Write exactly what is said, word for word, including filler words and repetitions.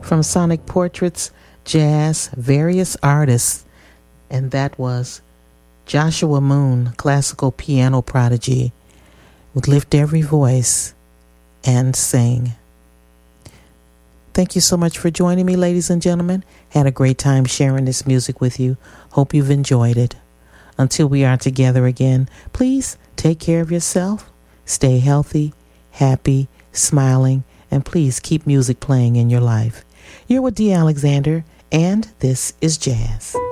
from Sonic Portraits, Jazz, Various Artists, and that was Joshua Moon, classical piano prodigy, would lift every voice and sing. Thank you so much for joining me, ladies and gentlemen. Had a great time sharing this music with you. Hope you've enjoyed it. Until we are together again, please take care of yourself. Stay healthy, happy, smiling, and please keep music playing in your life. You're with Dee Alexander, and this is Jazz.